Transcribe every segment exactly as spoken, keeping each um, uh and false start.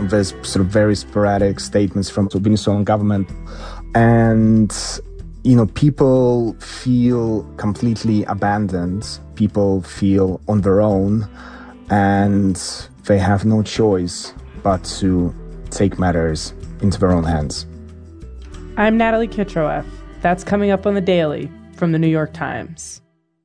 There's sort of very sporadic statements from the Venezuelan government. And, you know, people feel completely abandoned. People feel on their own, and they have no choice but to take matters into their own hands. I'm Natalie Kitroeff. That's coming up on The Daily from The New York Times.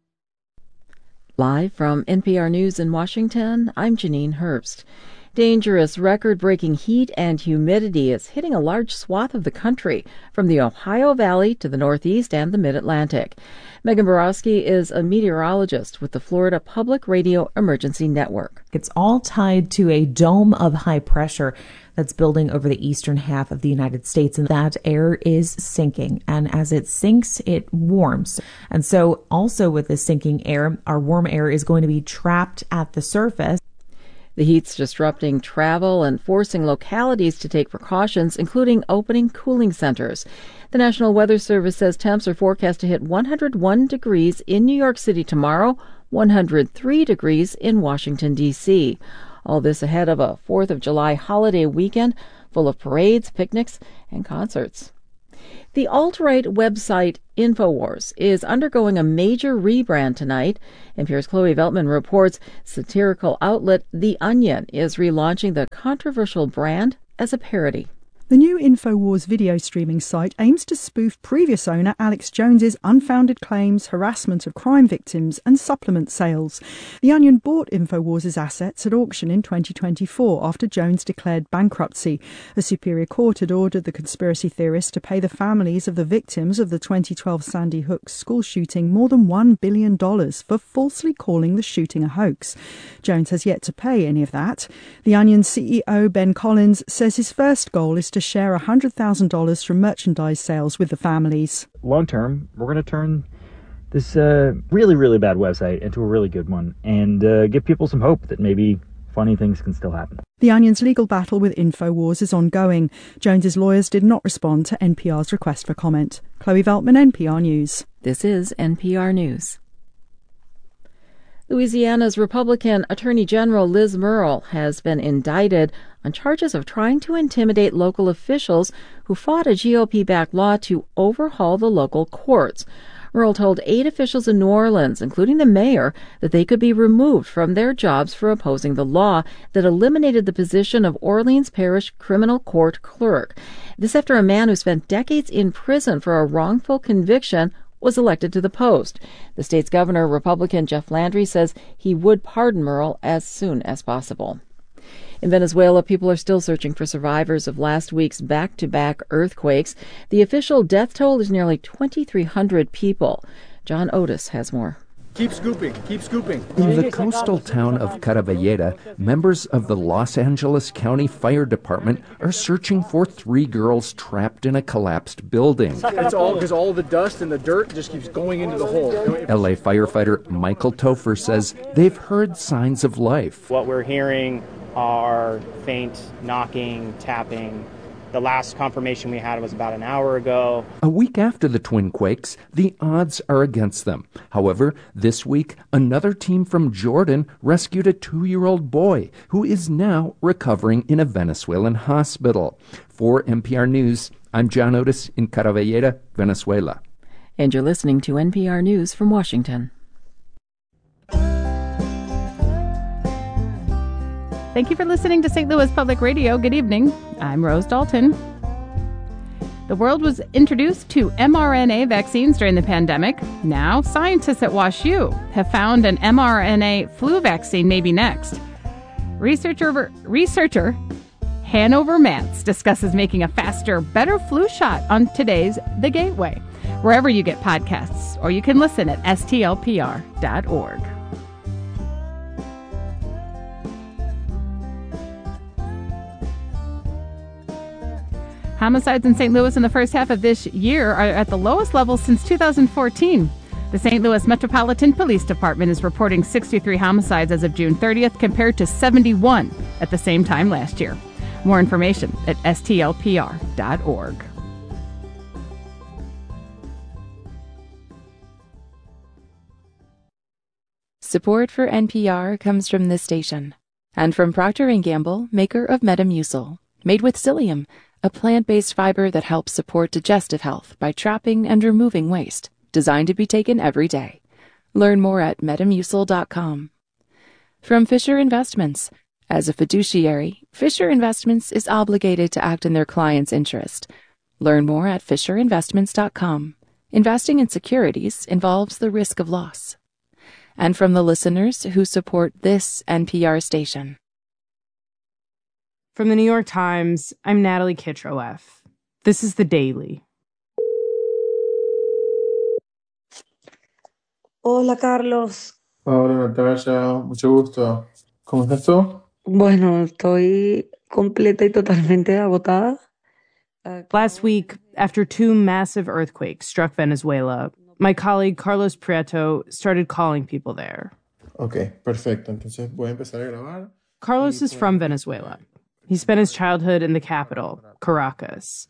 Live from N P R News in Washington, I'm Janine Herbst. Dangerous, record-breaking heat and humidity is hitting a large swath of the country, from the Ohio Valley to the Northeast and the Mid-Atlantic. Megan Borowski is a meteorologist with the Florida Public Radio Emergency Network. It's all tied to a dome of high pressure that's building over the eastern half of the United States, and that air is sinking. And as it sinks, it warms. And so also with the sinking air, our warm air is going to be trapped at the surface. The heat's disrupting travel and forcing localities to take precautions, including opening cooling centers. The National Weather Service says temps are forecast to hit one hundred one degrees in New York City tomorrow, one hundred three degrees in Washington, D C All this ahead of a fourth of July holiday weekend full of parades, picnics, and concerts. The alt-right website InfoWars is undergoing a major rebrand tonight. N P R's Chloe Veltman reports satirical outlet The Onion is relaunching the controversial brand as a parody. The new InfoWars video streaming site aims to spoof previous owner Alex Jones's unfounded claims, harassment of crime victims and supplement sales. The Onion bought InfoWars' assets at auction in twenty twenty-four after Jones declared bankruptcy. A superior court had ordered the conspiracy theorists to pay the families of the victims of the twenty twelve Sandy Hook school shooting more than one billion dollars for falsely calling the shooting a hoax. Jones has yet to pay any of that. The Onion C E O Ben Collins says his first goal is to share one hundred thousand dollars from merchandise sales with the families. Long term, we're going to turn this uh, really, really bad website into a really good one and uh, give people some hope that maybe funny things can still happen. The Onion's legal battle with InfoWars is ongoing. Jones's lawyers did not respond to N P R's request for comment. Chloe Veltman, N P R News. This is N P R News. Louisiana's Republican Attorney General Liz Murrill has been indicted on charges of trying to intimidate local officials who fought a G O P-backed law to overhaul the local courts. Murrill told eight officials in New Orleans, including the mayor, that they could be removed from their jobs for opposing the law that eliminated the position of Orleans Parish Criminal Court Clerk. This after a man who spent decades in prison for a wrongful conviction was elected to the post. The state's governor, Republican Jeff Landry, says he would pardon Murrill as soon as possible. In Venezuela, people are still searching for survivors of last week's back-to-back earthquakes. The official death toll is nearly twenty-three hundred people. John Otis has more. Keep scooping, keep scooping. In the coastal town of Caravalleda, members of the Los Angeles County Fire Department are searching for three girls trapped in a collapsed building. It's all because all the dust and the dirt just keeps going into the hole. L A firefighter Michael Topher says they've heard signs of life. What we're hearing are faint knocking, tapping. The last confirmation we had was about an hour ago. A week after the twin quakes, the odds are against them. However, this week, another team from Jordan rescued a two-year-old boy who is now recovering in a Venezuelan hospital. For N P R News, I'm John Otis in Caravalleda, Venezuela. And you're listening to N P R News from Washington. Thank you for listening to Saint Louis Public Radio. Good evening. I'm Rose Dalton. The world was introduced to mRNA vaccines during the pandemic. Now, scientists at WashU have found an mRNA flu vaccine may be next. Researcher, researcher Hanover Mance discusses making a faster, better flu shot on today's The Gateway, wherever you get podcasts, or you can listen at S T L P R dot org. Homicides in Saint Louis in the first half of this year are at the lowest level since two thousand fourteen. The Saint Louis Metropolitan Police Department is reporting sixty-three homicides as of June thirtieth compared to seventy-one at the same time last year. More information at S T L P R dot org. Support for N P R comes from this station And from Procter and Gamble, maker of Metamucil, made with psyllium, a plant-based fiber that helps support digestive health by trapping and removing waste, designed to be taken every day. Learn more at metamucil dot com. From Fisher Investments. As a fiduciary, Fisher Investments is obligated to act in their client's interest. Learn more at fisher investments dot com. Investing in securities involves the risk of loss. And from the listeners who support this N P R station. From the New York Times, I'm Natalie Kitroeff. This is The Daily. Hola, Carlos. Hola, Natalia. Mucho gusto. ¿Cómo estás tú? Bueno, estoy completa y totalmente agotada. Last week, after two massive earthquakes struck Venezuela, my colleague Carlos Prieto started calling people there. Ok, perfecto. Entonces voy a empezar a grabar. Carlos is from Venezuela. He spent his childhood in the capital, Caracas.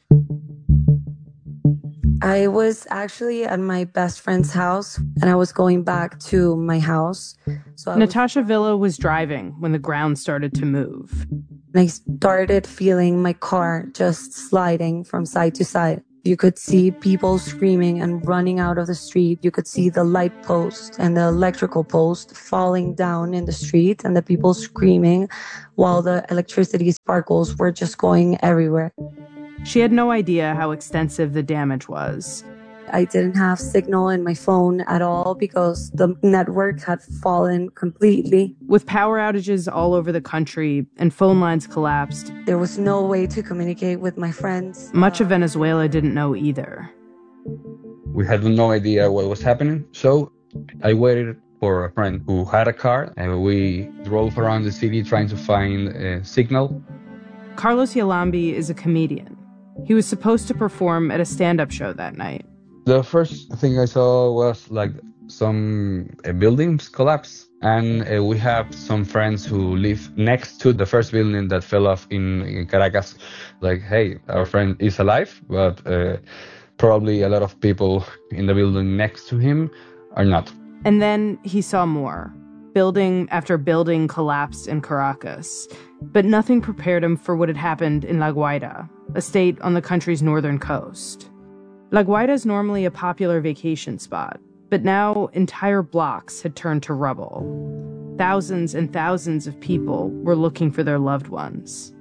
I was actually at my best friend's house, and I was going back to my house. So I Natasha was... Villa was driving when the ground started to move. I started feeling my car just sliding from side to side. You could see people screaming and running out of the street. You could see the light post and the electrical post falling down in the street and the people screaming while the electricity sparkles were just going everywhere. She had no idea how extensive the damage was. I didn't have signal in my phone at all because the network had fallen completely. With power outages all over the country and phone lines collapsed, there was no way to communicate with my friends. Much of Venezuela didn't know either. We had no idea what was happening, so I waited for a friend who had a car, and we drove around the city trying to find a signal. Carlos Yalambi is a comedian. He was supposed to perform at a stand-up show that night. The first thing I saw was like some uh, buildings collapse, and uh, we have some friends who live next to the first building that fell off in, in Caracas. Like, hey, our friend is alive, but uh, probably a lot of people in the building next to him are not. And then he saw more. Building after building collapsed in Caracas. But nothing prepared him for what had happened in La Guaira, a state on the country's northern coast. La Guaira is normally a popular vacation spot, but now entire blocks had turned to rubble. Thousands and thousands of people were looking for their loved ones.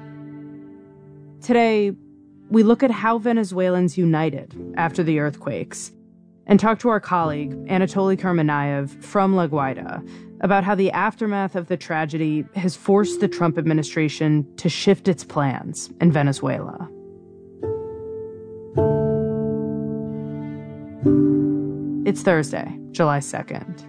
Today, we look at how Venezuelans united after the earthquakes and talk to our colleague, Anatoly Kermenayev from La Guaira, about how the aftermath of the tragedy has forced the Trump administration to shift its plans in Venezuela. It's Thursday, July second.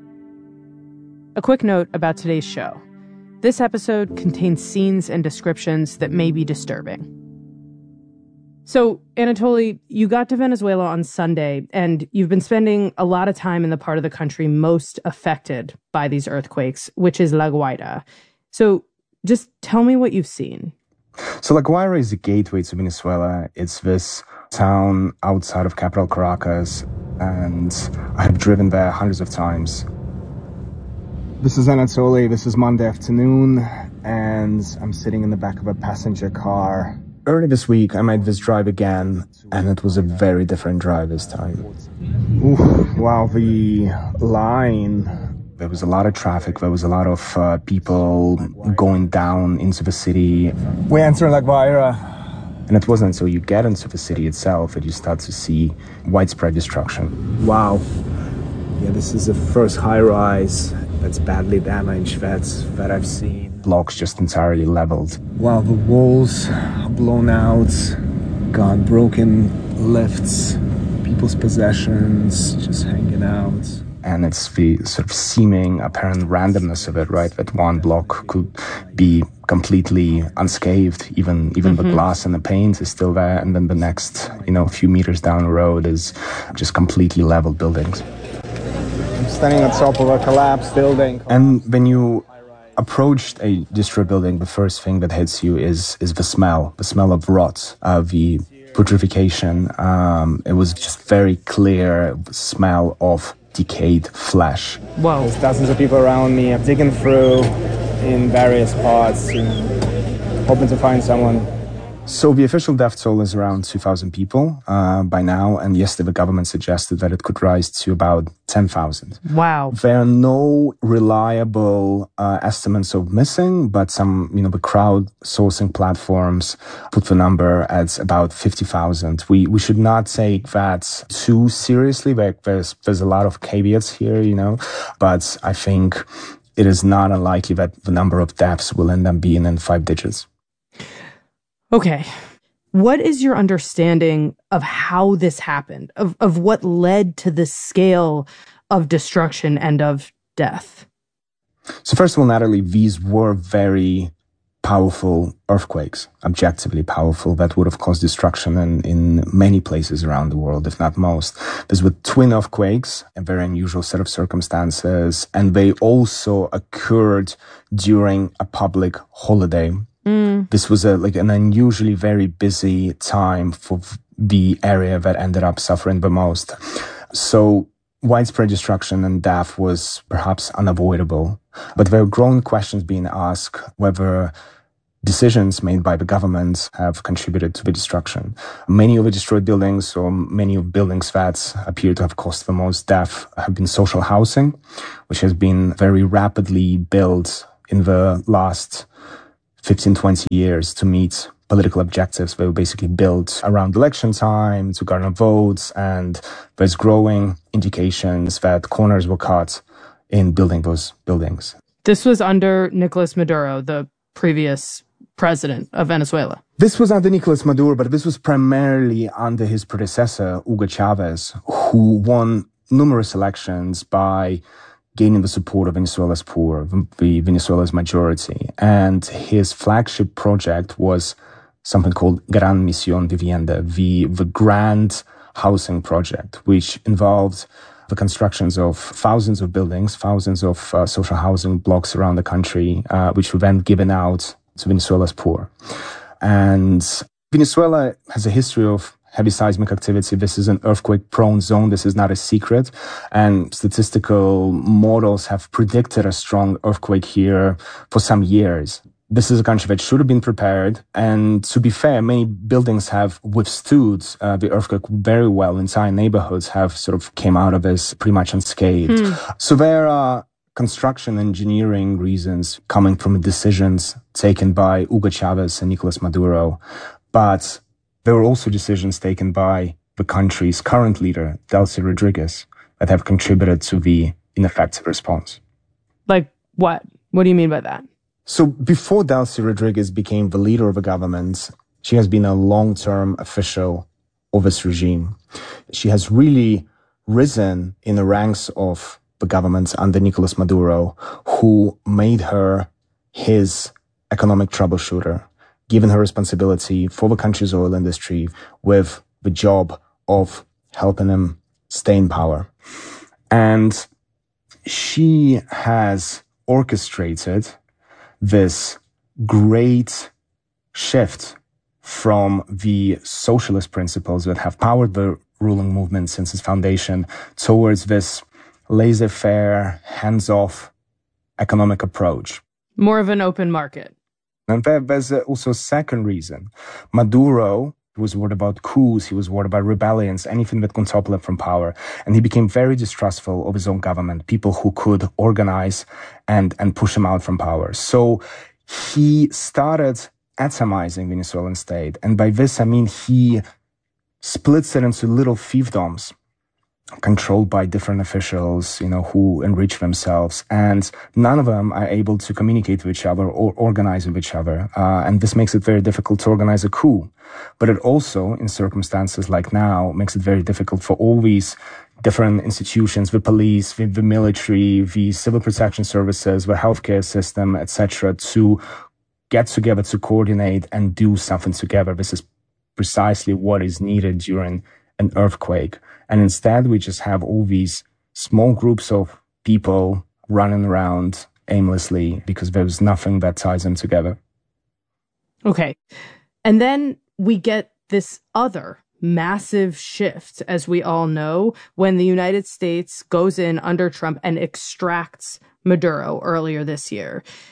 A quick note about today's show. This episode contains scenes and descriptions that may be disturbing. So, Anatoly, you got to Venezuela on Sunday, and you've been spending a lot of time in the part of the country most affected by these earthquakes, which is La Guaira. So, just tell me what you've seen. So La Guaira is a gateway to Venezuela. It's this town outside of capital Caracas, and I have driven there hundreds of times. This is Anatoly. This is Monday afternoon, and I'm sitting in the back of a passenger car. Early this week, I made this drive again, and it was a very different drive this time. Ooh, wow, the line, there was a lot of traffic, there was a lot of uh, people going down into the city. We enter La Guaira. And it wasn't until you get into the city itself that you start to see widespread destruction. Wow. Yeah, this is the first high-rise that's badly damaged that, that I've seen. Blocks just entirely leveled. Wow, the walls are blown out, got broken lifts, people's possessions just hanging out. And it's the sort of seeming apparent randomness of it, right? That one block could be completely unscathed, even even mm-hmm. the glass and the paint is still there, and then the next, you know, few meters down the road is just completely leveled buildings. I'm standing on top of a collapsed building. And when you approached a destroyed building, the first thing that hits you is is the smell, the smell of rot, uh, the putrefaction. Um, it was just very clear smell of decayed flesh. Whoa. There's dozens of people around me. I'm digging through in various pods, you know, hoping to find someone. So the official death toll is around two thousand people uh, by now, and yesterday the government suggested that it could rise to about ten thousand. Wow. There are no reliable uh, estimates of missing, but some, you know, the crowdsourcing platforms put the number at about fifty thousand. We we should not take that too seriously. Like there's there's a lot of caveats here, you know, but I think it is not unlikely that the number of deaths will end up being in five digits. Okay. What is your understanding of how this happened, of, of what led to this scale of destruction and of death? So first of all, Natalie, these were very powerful earthquakes, objectively powerful, that would have caused destruction in, in many places around the world, if not most. These were twin earthquakes, a very unusual set of circumstances, and they also occurred during a public holiday. Mm. This was a, like an unusually very busy time for the area that ended up suffering the most. So widespread destruction and death was perhaps unavoidable, but there are growing questions being asked whether decisions made by the government have contributed to the destruction. Many of the destroyed buildings, or many of buildings that appear to have caused the most death, have been social housing, which has been very rapidly built in the last fifteen, twenty years to meet political objectives. They were basically built around election time to garner votes, and there's growing indications that corners were cut in building those buildings. This was under Nicolas Maduro, the previous president of Venezuela. This was under Nicolas Maduro, but this was primarily under his predecessor, Hugo Chavez, who won numerous elections by gaining the support of Venezuela's poor, the Venezuela's majority. And his flagship project was something called Gran Misión Vivienda, the, the grand housing project, which involved the constructions of thousands of buildings, thousands of uh, social housing blocks around the country, uh, which were then given out to Venezuela's poor. And Venezuela has a history of heavy seismic activity. This is an earthquake-prone zone. This is not a secret. And statistical models have predicted a strong earthquake here for some years. This is a country that should have been prepared. And to be fair, many buildings have withstood uh, the earthquake very well. Entire neighborhoods have sort of came out of this pretty much unscathed. Hmm. So there are construction engineering reasons coming from decisions taken by Hugo Chavez and Nicolas Maduro. But there were also decisions taken by the country's current leader, Delcy Rodriguez, that have contributed to the ineffective response. Like what? What do you mean by that? So before Delcy Rodriguez became the leader of the government, she has been a long-term official of this regime. She has really risen in the ranks of the government under Nicolas Maduro, who made her his economic troubleshooter, given her responsibility for the country's oil industry with the job of helping him stay in power. And she has orchestrated this great shift from the socialist principles that have powered the ruling movement since its foundation towards this laissez-faire, hands-off economic approach. More of an open market. And there, there's also a second reason. Maduro was worried about coups, he was worried about rebellions, anything that could topple him from power. And he became very distrustful of his own government, people who could organize and, and push him out from power. So he started atomizing the Venezuelan state. And by this, I mean he splits it into little fiefdoms controlled by different officials, you know, who enrich themselves, and none of them are able to communicate with each other or organize with each other. Uh, and this makes it very difficult to organize a coup. But it also, in circumstances like now, makes it very difficult for all these different institutions, the police, the, the military, the civil protection services, the healthcare system, et cetera, to get together, to coordinate and do something together. This is precisely what is needed during an earthquake. And instead, we just have all these small groups of people running around aimlessly because there's nothing that ties them together. Okay. And then we get this other massive shift, as we all know, when the United States goes in under Trump and extracts Maduro earlier this year.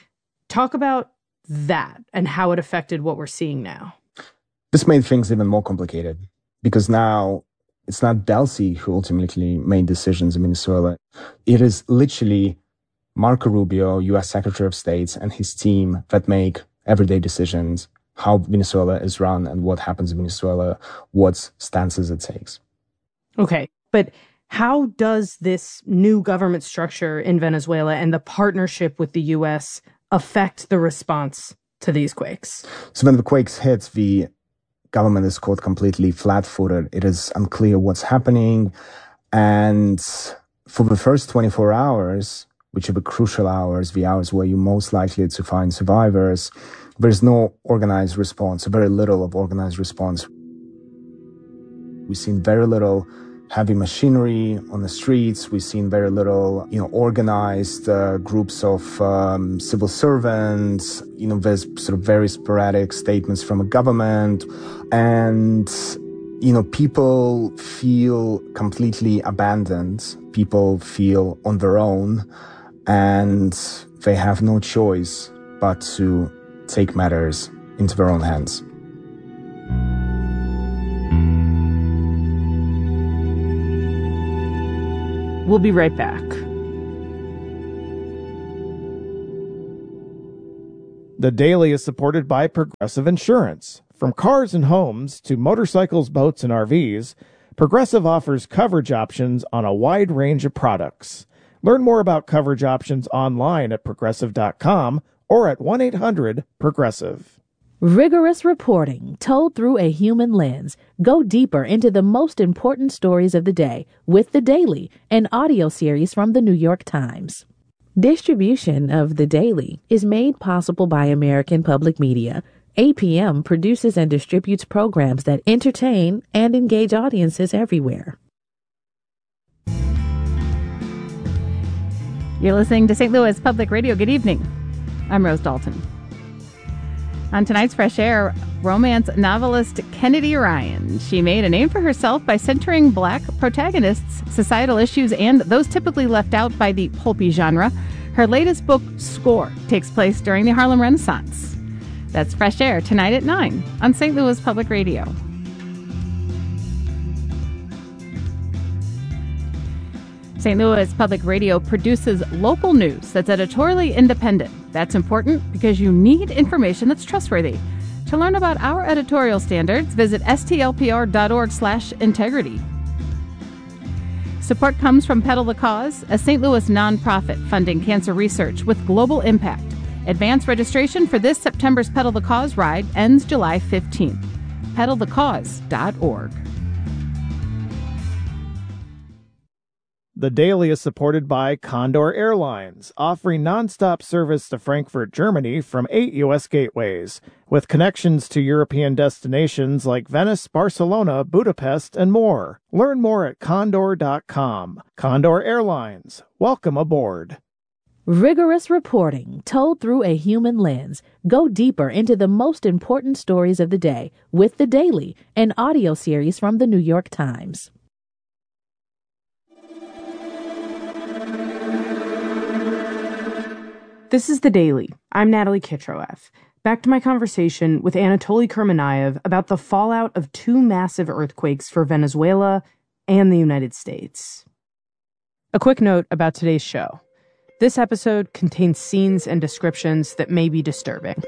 Talk about that and how it affected what we're seeing now. This made things even more complicated because now it's not Delcy who ultimately made decisions in Venezuela. It is literally Marco Rubio, U S Secretary of State, and his team that make everyday decisions, how Venezuela is run and what happens in Venezuela, what stances it takes. Okay, but how does this new government structure in Venezuela and the partnership with the U S affect the response to these quakes? So when the quakes hit, the government is caught completely flat-footed. It is unclear what's happening. And for the first twenty-four hours, which are the crucial hours, the hours where you're most likely to find survivors, there's no organized response, very little of organized response. We've seen very little heavy machinery on the streets. We've seen very little, you know, organized uh, groups of um, civil servants. You know, there's sort of very sporadic statements from the government. And, you know, people feel completely abandoned. People feel on their own. And they have no choice but to take matters into their own hands. We'll be right back. The Daily is supported by Progressive Insurance. From cars and homes to motorcycles, boats, and R Vs, Progressive offers coverage options on a wide range of products. Learn more about coverage options online at progressive dot com or at one eight hundred progressive. Rigorous reporting told through a human lens. Go deeper into the most important stories of the day with The Daily, an audio series from the New York Times. Distribution of The Daily is made possible by American Public Media. A P M produces and distributes programs that entertain and engage audiences everywhere. You're listening to Saint Louis Public Radio. Good evening. I'm Rose Dalton. On tonight's Fresh Air, romance novelist Kennedy Ryan. She made a name for herself by centering Black protagonists, societal issues, and those typically left out by the pulpy genre. Her latest book, Score, takes place during the Harlem Renaissance. That's Fresh Air tonight at nine on Saint Louis Public Radio. Saint Louis Public Radio produces local news that's editorially independent. That's important because you need information that's trustworthy. To learn about our editorial standards, visit s t l p r dot org slash integrity. Support comes from Pedal the Cause, a Saint Louis nonprofit funding cancer research with global impact. Advance registration for this September's Pedal the Cause ride ends July fifteenth. pedal the cause dot org. The Daily is supported by Condor Airlines, offering nonstop service to Frankfurt, Germany from eight U S gateways, with connections to European destinations like Venice, Barcelona, Budapest, and more. Learn more at condor dot com. Condor Airlines, welcome aboard. Rigorous reporting told through a human lens. Go deeper into the most important stories of the day with The Daily, an audio series from the New York Times. This is The Daily. I'm Natalie Kitroeff. Back to my conversation with Anatoly Kurmanayev about the fallout of two massive earthquakes for Venezuela and the United States. A quick note about today's show. This episode contains scenes and descriptions that may be disturbing.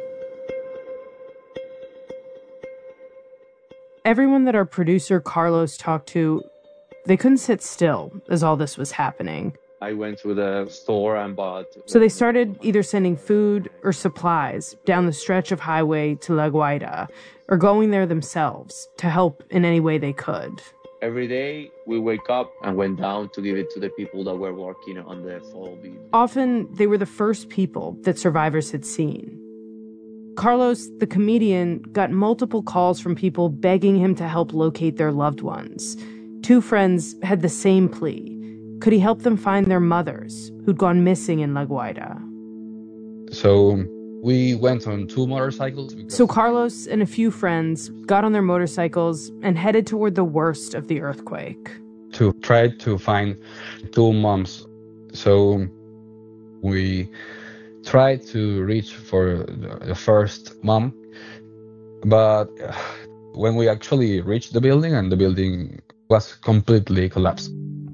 Everyone that our producer Carlos talked to, they couldn't sit still as all this was happening. I went to the store and bought... So they started either sending food or supplies down the stretch of highway to La Guaira, or going there themselves to help in any way they could. Every day we wake up and went down to give it to the people that were working on the fall building. Often they were the first people that survivors had seen. Carlos, the comedian, got multiple calls from people begging him to help locate their loved ones. Two friends had the same plea. Could he help them find their mothers who'd gone missing in La Guaira? So we went on two motorcycles. So Carlos and a few friends got on their motorcycles and headed toward the worst of the earthquake. To try to find two moms. So we tried to reach for the first mom, but when we actually reached the building, and the building was completely collapsed.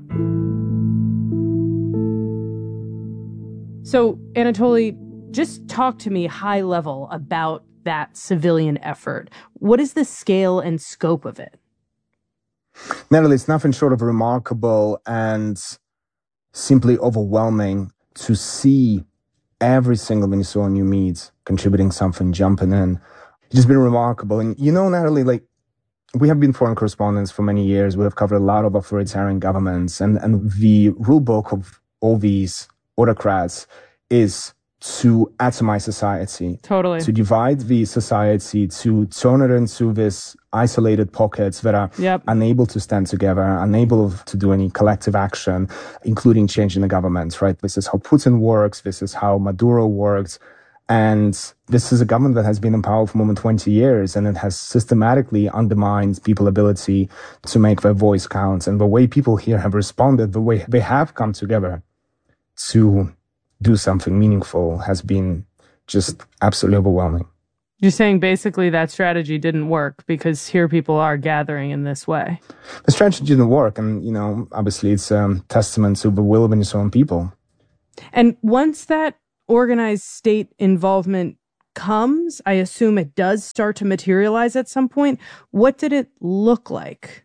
So, Anatoly, just talk to me high level about that civilian effort. What is the scale and scope of it? Natalie, it's nothing short of remarkable and simply overwhelming to see every single Venezuelan you meet contributing something, jumping in. It's just been remarkable. And you know, Natalie, like, we have been foreign correspondents for many years. We have covered a lot of authoritarian governments, and, and the rule book of all these autocrats is to atomize society. Totally. To divide the society, to turn it into this isolated pockets that are yep. unable to stand together, unable to do any collective action, including changing the government, right? This is how Putin works. This is how Maduro works. And this is a government that has been in power for more than twenty years, and it has systematically undermined people's ability to make their voice count. And the way people here have responded, the way they have come together to do something meaningful has been just absolutely overwhelming. You're saying basically that strategy didn't work because here people are gathering in this way. The strategy didn't work. And, you know, obviously it's a um, testament to the will of Venezuelan people. And once that organized state involvement comes, I assume it does start to materialize at some point. What did it look like?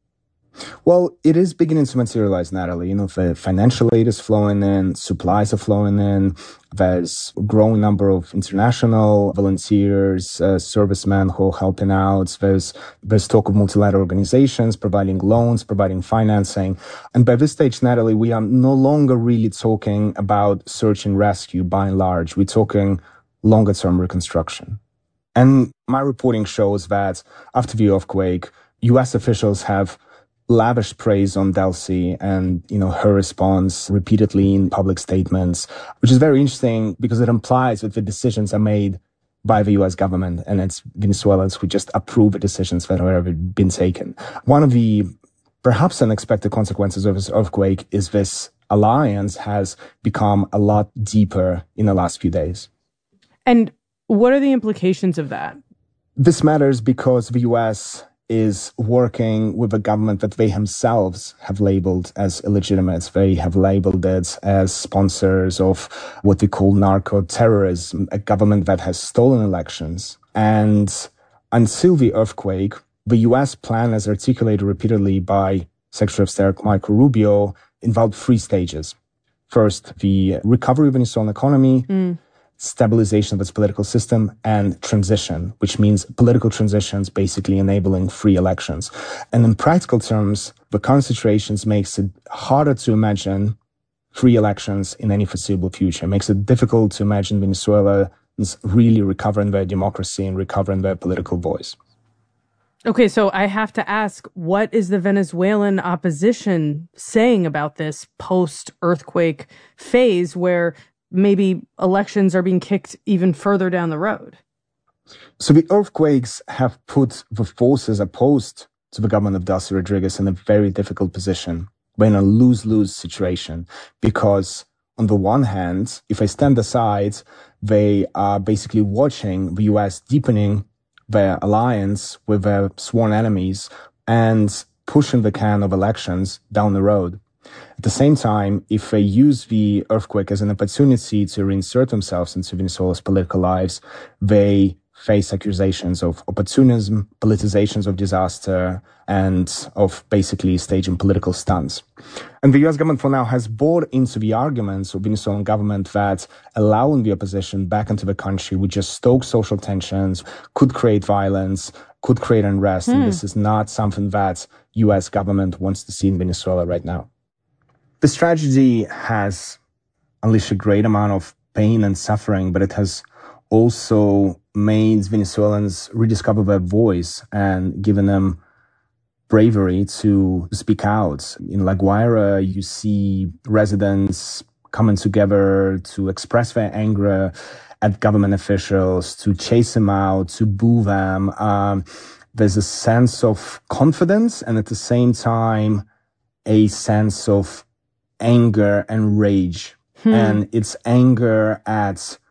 Well, it is beginning to materialize, Natalie. You know, the financial aid is flowing in, supplies are flowing in. There's a growing number of international volunteers, uh, servicemen who are helping out. There's, there's talk of multilateral organizations providing loans, providing financing. And by this stage, Natalie, we are no longer really talking about search and rescue by and large. We're talking longer term reconstruction. And my reporting shows that after the earthquake, U S officials have lavish praise on Delcy and, you know, her response repeatedly in public statements, which is very interesting because it implies that the decisions are made by the U S government and it's Venezuelans who just approve the decisions that have been taken. One of the perhaps unexpected consequences of this earthquake is this alliance has become a lot deeper in the last few days. And what are the implications of that? This matters because the U S is working with a government that they themselves have labeled as illegitimate. They have labeled it as sponsors of what they call narco-terrorism, a government that has stolen elections. And until the earthquake, the U S plan, as articulated repeatedly by Secretary of State Marco Rubio, involved three stages. First, the recovery of the Venezuelan economy, mm. stabilization of its political system, and transition, which means political transitions basically enabling free elections. And in practical terms, the current situation makes it harder to imagine free elections in any foreseeable future. It makes it difficult to imagine Venezuelans really recovering their democracy and recovering their political voice. Okay, so I have to ask, what is the Venezuelan opposition saying about this post-earthquake phase where maybe elections are being kicked even further down the road? So the earthquakes have put the forces opposed to the government of Delcy Rodriguez in a very difficult position. We're in a lose-lose situation because on the one hand, if I stand aside, they are basically watching the U S deepening their alliance with their sworn enemies and pushing the can of elections down the road. At the same time, if they use the earthquake as an opportunity to reinsert themselves into Venezuela's political lives, they face accusations of opportunism, politizations of disaster, and of basically staging political stunts. And the U S government for now has bought into the arguments of Venezuelan government that allowing the opposition back into the country would just stoke social tensions, could create violence, could create unrest. Hmm. And this is not something that U S government wants to see in Venezuela right now. This tragedy has unleashed a great amount of pain and suffering, but it has also made Venezuelans rediscover their voice and given them bravery to speak out. In La Guaira, you see residents coming together to express their anger at government officials, to chase them out, to boo them. Um, there's a sense of confidence and at the same time, a sense of anger and rage. Hmm. And it's anger at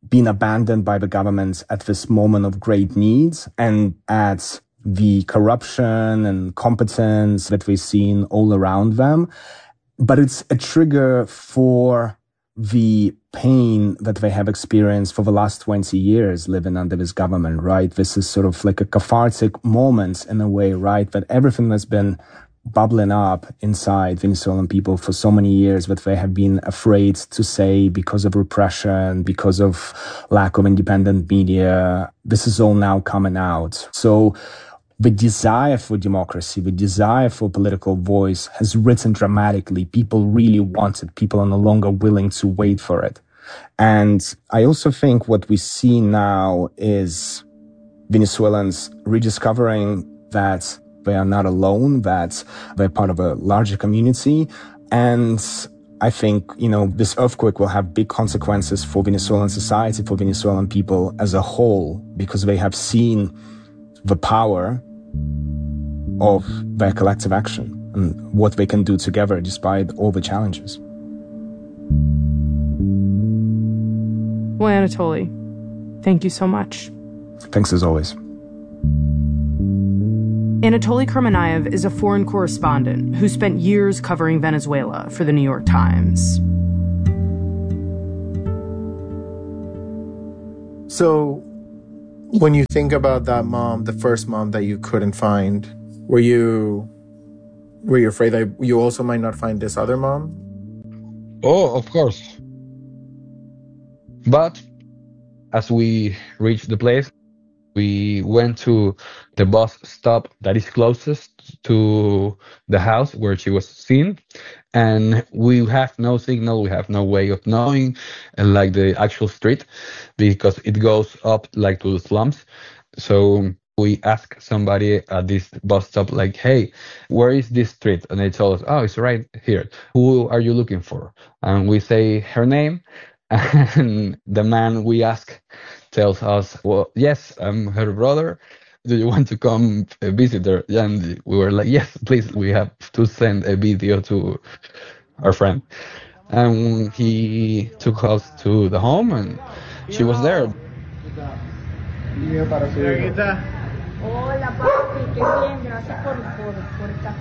been abandoned by the government at this moment of great need and at the corruption and competence that we've seen all around them. But it's a trigger for the pain that they have experienced for the last twenty years living under this government, right? This is sort of like a cathartic moment in a way, right? That everything that's been bubbling up inside Venezuelan people for so many years that they have been afraid to say because of repression, because of lack of independent media. This is all now coming out. So the desire for democracy, the desire for political voice has risen dramatically. People really want it. People are no longer willing to wait for it. And I also think what we see now is Venezuelans rediscovering that they are not alone, that they're part of a larger community. And I think, you know, this earthquake will have big consequences for Venezuelan society, for Venezuelan people as a whole, because they have seen the power of their collective action and what they can do together despite all the challenges. Well, Anatoly, thank you so much. Thanks as always. Anatoly Kramenayev is a foreign correspondent who spent years covering Venezuela for the New York Times. So, when you think about that mom, the first mom that you couldn't find, were you were you afraid that you also might not find this other mom? Oh, of course. But as we reached the place, we went to the bus stop that is closest to the house where she was seen, and we have no signal, we have no way of knowing uh, like the actual street, because it goes up like to the slums. So we asked somebody at this bus stop, like, hey, where is this street? And they told us, oh, it's right here. Who are you looking for? And we say her name, and the man we ask tells us, well, yes, I'm her brother. Do you want to come visit her? And we were like, yes, please, we have to send a video to our friend. And he took us to the home, and she was there. Hola, papi, qué bien, gracias por, por, por esta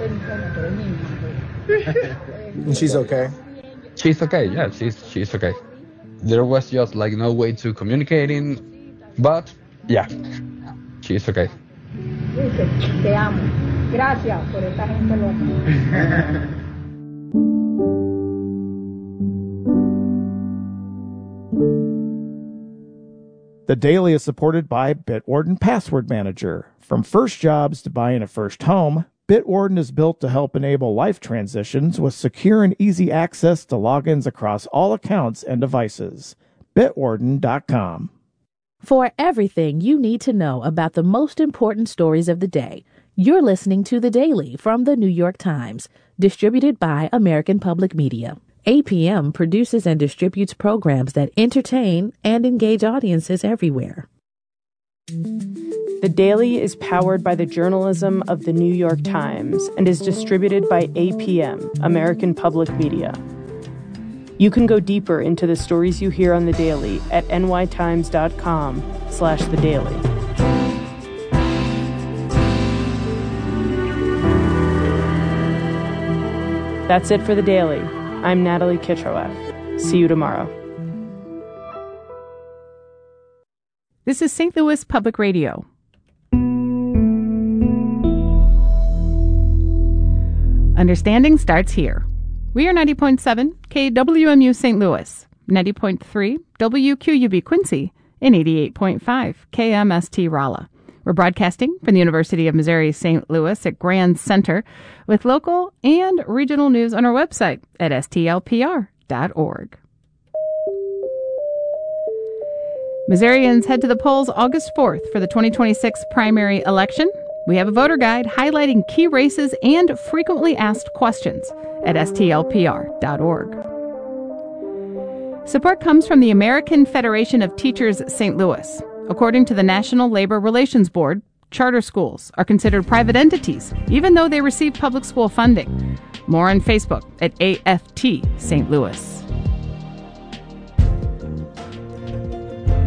penitencia. And she's okay? She's okay, yeah, she's she's okay. There was just like no way to communicating, but yeah, she's okay. Dice, te amo. Gracias por esta gente loca. The Daily is supported by Bitwarden Password Manager. From first jobs to buying a first home, Bitwarden is built to help enable life transitions with secure and easy access to logins across all accounts and devices. Bitwarden dot com. For everything you need to know about the most important stories of the day, you're listening to The Daily from The New York Times, distributed by American Public Media. A P M produces and distributes programs that entertain and engage audiences everywhere. The Daily is powered by the journalism of The New York Times and is distributed by A P M, American Public Media. You can go deeper into the stories you hear on The Daily at n y times dot com slash The Daily. That's it for The Daily. I'm Natalie Kitroeff. See you tomorrow. This is Saint Louis Public Radio. Understanding starts here. We are ninety point seven K W M U Saint Louis, ninety point three W Q U B Quincy, and eighty-eight point five K M S T Rolla. We're broadcasting from the University of Missouri Saint Louis at Grand Center with local and regional news on our website at S T L P R dot org. Missourians head to the polls August fourth for the twenty twenty-six primary election. We have a voter guide highlighting key races and frequently asked questions at S T L P R dot org. Support comes from the American Federation of Teachers Saint Louis. According to the National Labor Relations Board, charter schools are considered private entities, even though they receive public school funding. More on Facebook at A F T Saint Louis.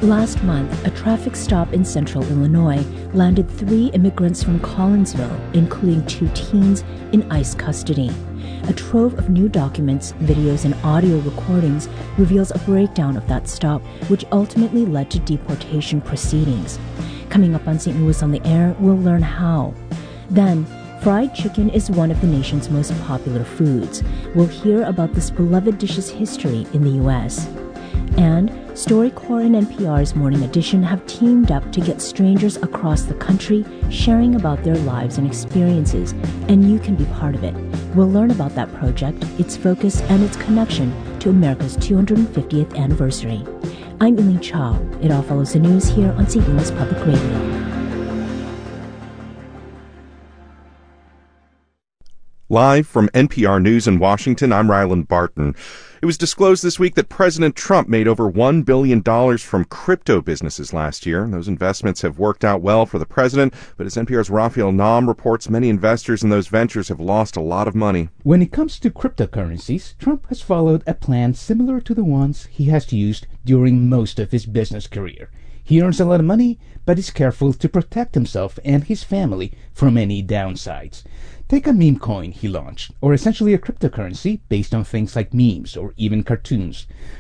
Last month, a traffic stop in central Illinois landed three immigrants from Collinsville, including two teens, in ICE custody. A trove of new documents, videos, and audio recordings reveals a breakdown of that stop, which ultimately led to deportation proceedings. Coming up on Saint Louis on the Air, we'll learn how. Then, fried chicken is one of the nation's most popular foods. We'll hear about this beloved dish's history in the U S. And StoryCorps and N P R's Morning Edition have teamed up to get strangers across the country sharing about their lives and experiences, and you can be part of it. We'll learn about that project, its focus, and its connection to America's two hundred fiftieth anniversary. I'm Eileen Chow. It all follows the news here on Saint Louis Public Radio. Live from N P R News in Washington, I'm Ryland Barton. It was disclosed this week that President Trump made over one billion dollars from crypto businesses last year. Those investments have worked out well for the president, but as N P R's Raphael Naum reports, many investors in those ventures have lost a lot of money. When it comes to cryptocurrencies, Trump has followed a plan similar to the ones he has used during most of his business career. He earns a lot of money, but is careful to protect himself and his family from any downsides. Take a meme coin he launched, or essentially a cryptocurrency based on things like memes or even cartoons.